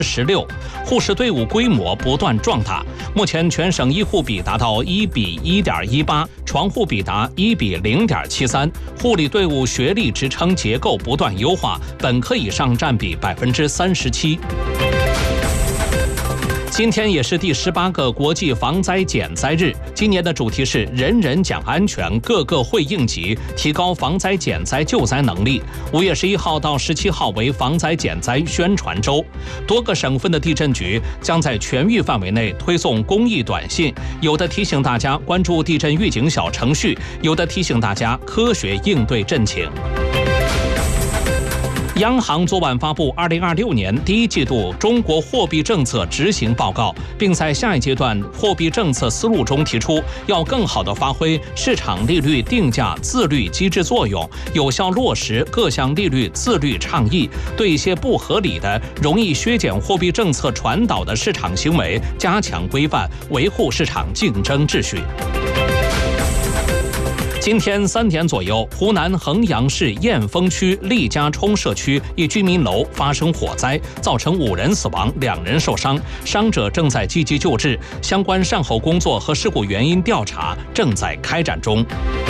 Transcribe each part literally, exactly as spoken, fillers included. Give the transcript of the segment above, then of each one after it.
十六，护士队伍规模不断壮大，目前全省医护比达到一比一点一八，床护比达一比零点七三，护理队伍学历职称结构不断优化，本科以上占比百分之三十七。今天也是第十八个国际防灾减灾日，今年的主题是人人讲安全，个个会应急，提高防灾减灾救灾能力。五月十一号到十七号为防灾减灾宣传周，多个省份的地震局将在全域范围内推送公益短信，有的提醒大家关注地震预警小程序，有的提醒大家科学应对震情。央行昨晚发布二零二六年第一季度中国货币政策执行报告，并在下一阶段货币政策思路中提出，要更好地发挥市场利率定价自律机制作用，有效落实各项利率自律倡议，对一些不合理的、容易削减货币政策传导的市场行为加强规范，维护市场竞争秩序。今天三点左右，湖南衡阳市燕峰区利家冲社区一居民楼发生火灾，造成五人死亡，两人受伤，伤者正在积极救治，相关善后工作和事故原因调查正在开展中。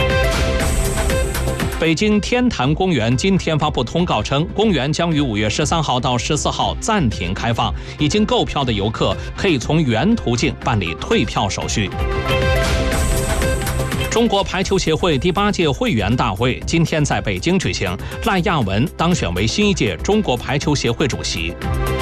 北京天坛公园今天发布通告称，公园将于五月十三号到十四号暂停开放，已经购票的游客可以从原途径办理退票手续。中国排球协会第八届会员大会今天在北京举行，赖亚文当选为新一届中国排球协会主席。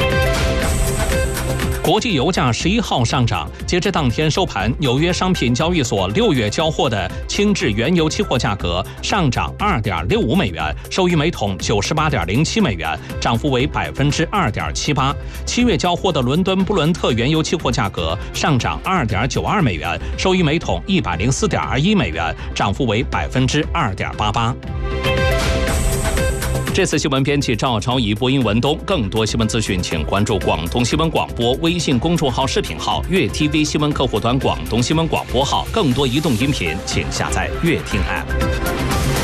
国际油价十一号上涨，截至当天收盘，纽约商品交易所六月交货的轻质原油期货价格上涨二点六五美元，收于每桶九十八点零七美元，涨幅为百分之二点七八。七月交货的伦敦布伦特原油期货价格上涨二点九二美元，收于每桶一百零四点二一美元，涨幅为百分之二点八八。这次新闻编辑赵朝怡，播音文东。更多新闻资讯，请关注广东新闻广播微信公众号、视频号、粤 T V 新闻客户端、广东新闻广播号。更多移动音频，请下载粤听 App。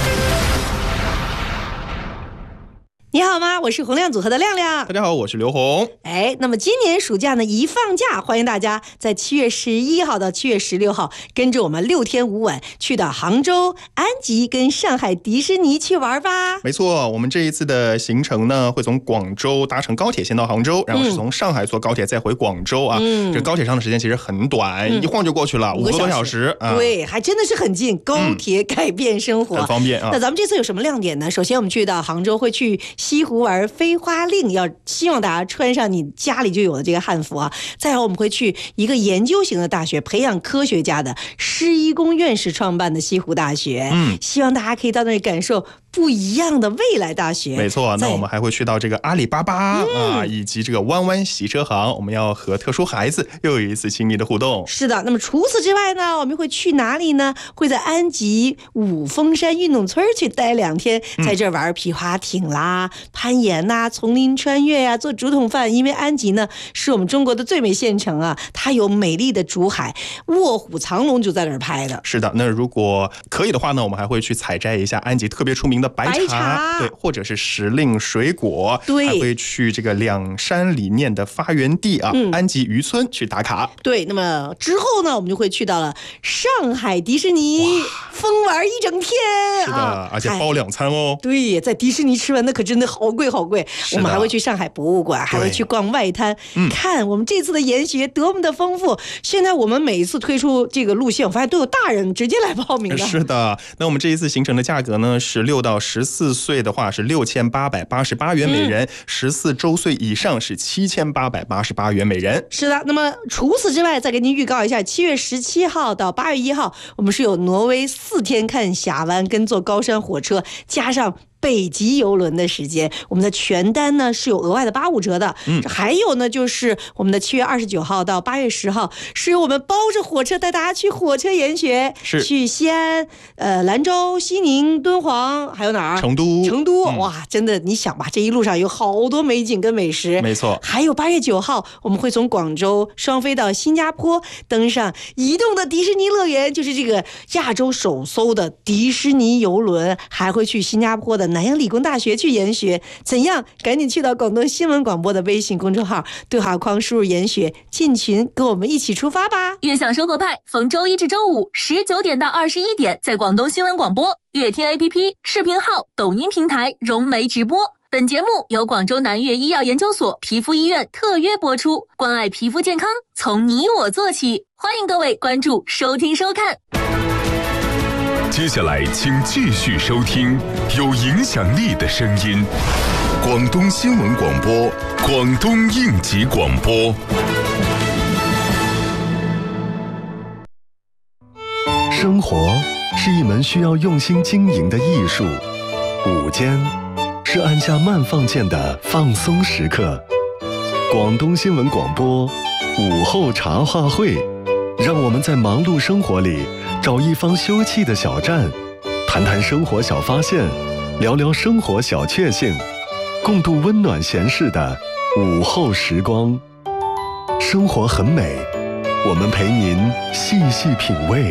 你好吗？我是洪亮组合的亮亮。 大家好，我是刘红。 哎，那么今年暑假呢一放假，欢迎大家在七月十一号到七月十六号跟着我们六天五晚去到杭州、安吉跟上海迪士尼去玩吧。 没错，我们这一次的行程呢会从广州搭乘高铁先到杭州，然后是从上海坐高铁再回广州啊。嗯，这高铁上的时间其实很短，嗯、一晃就过去了，五个多小时。啊、 对，还真的是很近，高铁改变生活， 嗯、很方便啊。 那咱们这次有什么亮点呢？首先我们去到杭州会去西湖玩飞花令，要希望大家穿上你家里就有的这个汉服啊。再后我们会去一个研究型的大学，培养科学家的施一公院士创办的西湖大学。嗯，希望大家可以到那里感受不一样的未来大学。 没错，那我们还会去到这个阿里巴巴、嗯、啊，以及这个弯弯洗车行，我们要和特殊孩子又有一次亲密的互动。 是的，那么除此之外呢，我们会去哪里呢？会在安吉五峰山运动村去待两天，在这玩皮划艇啦、嗯、攀岩呐、丛林穿越呀、啊、做竹筒饭。因为安吉呢是我们中国的最美县城啊，它有美丽的竹海，卧虎藏龙就在那儿拍的。 是的，那如果可以的话呢，我们还会去采摘一下安吉特别出名的白茶，白茶对，或者是时令水果，对，还会去这个两山里面的发源地啊、嗯、安吉渔村去打卡。 对，那么之后呢，我们就会去到了上海迪士尼疯玩一整天。 是的、啊、而且包两餐哦。 对，在迪士尼吃完那可真的好贵好贵。我们还会去上海博物馆，还会去逛外滩、嗯、看我们这次的研学多么的丰富。现在我们每一次推出这个路线，我发现都有大人直接来报名了。 是的，那我们这一次行程的价格呢，十六到十四岁的话是六千八百八十八元每人，十四、嗯、周岁以上是七千八百八十八元每人。 是的，那么除此之外，再给您预告一下，七月十七号到八月一号，我们是有挪威四天看峡湾跟坐高山火车，加上北极游轮的时间，我们的全单呢是有额外的八五折的。嗯，还有呢就是我们的七月二十九号到八月十号，是由我们包着火车带大家去火车研学，是去西安、呃兰州、西宁、敦煌，还有哪儿？ 成都。 成都、嗯、哇，真的，你想吧，这一路上有好多美景跟美食。 没错。 还有八月九号，我们会从广州双飞到新加坡，登上移动的迪士尼乐园，就是这个亚洲首艘的迪士尼游轮，还会去新加坡的南洋理工大学去研学，怎样？赶紧去到广东新闻广播的微信公众号对话框输入研学进群，跟我们一起出发吧！ 悦享生活派逢周一至周五十九点到二十一点在广东新闻广播、悦听 A P P、视频号、抖音平台融媒直播。本节目由广州南粤医药研究所皮肤医院特约播出，关爱皮肤健康，从你我做起。欢迎各位关注、收听、收看。 接下来，请继续收听有影响力的声音——广东新闻广播、广东应急广播。 生活是一门需要用心经营的艺术，午间是按下慢放键的放松时刻。广东新闻广播午后茶话会，让我们在忙碌生活里找一方休憩的小站，谈谈生活小发现，聊聊生活小确幸，共度温暖闲适的午后时光。生活很美，我们陪您细细品味。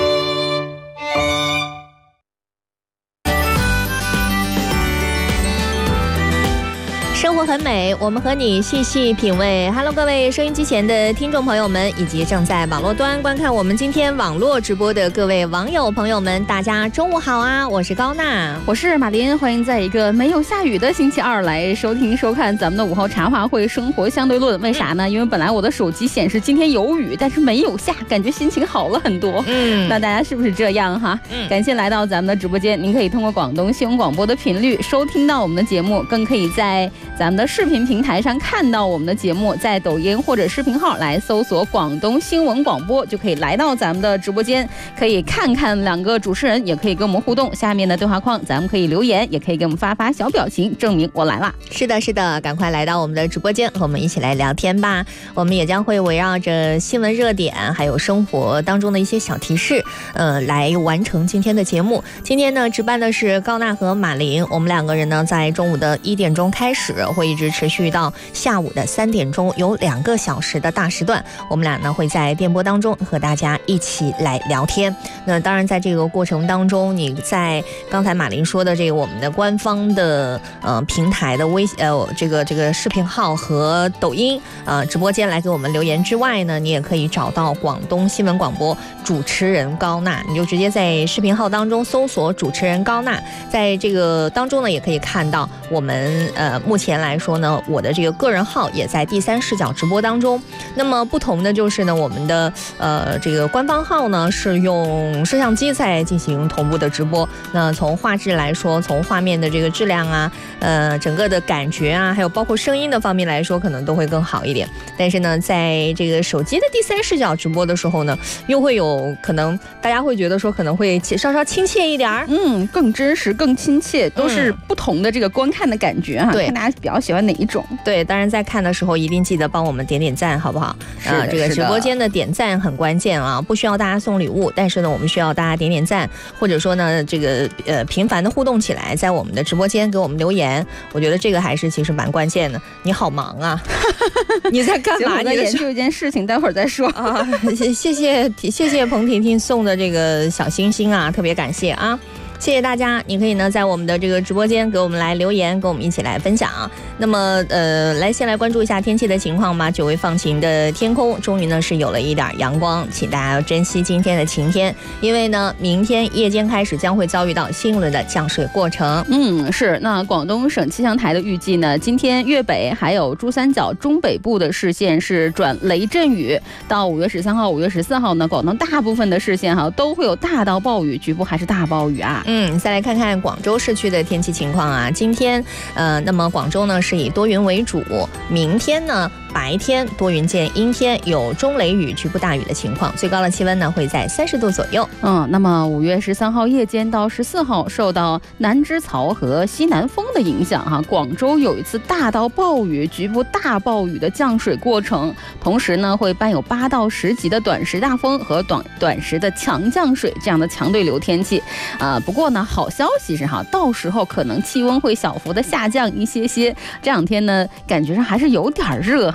生活很美，我们和你细细品味。Hello， 各位收音机前的听众朋友们，以及正在网络端观看我们今天网络直播的各位网友朋友们，大家中午好啊！我是高娜， 我是马林，欢迎在一个没有下雨的星期二来收听收看咱们的午后茶话会生活相对论。为啥呢？因为本来我的手机显示今天有雨，但是没有下，感觉心情好了很多。嗯，那大家是不是这样哈？嗯，感谢来到咱们的直播间，您可以通过广东新闻广播的频率收听到我们的节目，更可以在咱们的视频平台上看到我们的节目，在抖音或者视频号来搜索广东新闻广播，就可以来到咱们的直播间，可以看看两个主持人，也可以跟我们互动。下面的对话框咱们可以留言，也可以给我们发发小表情，证明我来了。 是的是的，赶快来到我们的直播间，和我们一起来聊天吧。我们也将会围绕着新闻热点还有生活当中的一些小提示呃，来完成今天的节目。今天呢值班的是高娜和马林，我们两个人呢在中午的一点钟开始，会一直持续到下午的三点钟，有两个小时的大时段，我们俩呢会在电波当中和大家一起来聊天。那当然在这个过程当中，你在刚才马林说的这个我们的官方的呃平台的微呃这个这个视频号和抖音呃直播间来给我们留言之外呢，你也可以找到广东新闻广播主持人高娜，你就直接在视频号当中搜索主持人高娜，在这个当中呢也可以看到我们呃目前来说呢，我的这个个人号也在第三视角直播当中。那么不同的就是呢，我们的呃这个官方号呢是用摄像机在进行同步的直播。那从画质来说，从画面的这个质量啊，呃整个的感觉啊，还有包括声音的方面来说，可能都会更好一点。但是呢，在这个手机的第三视角直播的时候呢，又会有可能大家会觉得说可能会稍稍亲切一点， 嗯，更真实、更亲切，都是不同的这个观看的感觉哈。 对， 看大家比较喜欢哪一种？ 对，当然在看的时候一定记得帮我们点点赞，好不好？ 是的， 呃、这个直播间的点赞很关键啊，不需要大家送礼物，但是呢，我们需要大家点点赞，或者说呢，这个呃频繁的互动起来，在我们的直播间给我们留言，我觉得这个还是其实蛮关键的。你好忙啊，你在干嘛？ 我在研究一件事情，待会儿再说啊。谢谢谢谢彭婷婷送的这个小星星啊，特别感谢啊。谢谢大家，你可以呢在我们的这个直播间给我们来留言，跟我们一起来分享。那么呃，来先来关注一下天气的情况吧。久违放晴的天空，终于呢是有了一点阳光，请大家要珍惜今天的晴天，因为呢明天夜间开始将会遭遇到新一轮的降水过程。 嗯，是。那广东省气象台的预计呢，今天粤北还有珠三角中北部的视线是转雷阵雨，到五月十三号、五月十四号呢，广东大部分的视线哈都会有大到暴雨，局部还是大暴雨啊。 嗯，再来看看广州市区的天气情况啊。今天，呃，那么广州呢是以多云为主，明天呢白天多云见阴天，有中雷雨、局部大雨的情况，最高的气温呢会在三十度左右。 嗯，那么五月十三号夜间到十四号，受到南支槽和西南风的影响哈，广州有一次大到暴雨、局部大暴雨的降水过程，同时呢会伴有八到十级的短时大风和短短时的强降水这样的强对流天气。啊、呃，不过呢，好消息是哈，到时候可能气温会小幅的下降一些些。这两天呢，感觉上还是有点热哈。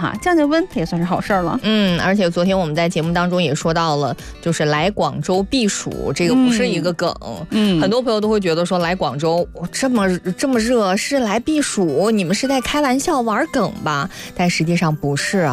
哈，降降温它也算是好事儿了。 嗯，而且昨天我们在节目当中也说到了，就是来广州避暑，这个不是一个梗。嗯，很多朋友都会觉得说来广州这么这么热是来避暑，你们是在开玩笑玩梗吧？但实际上不是啊。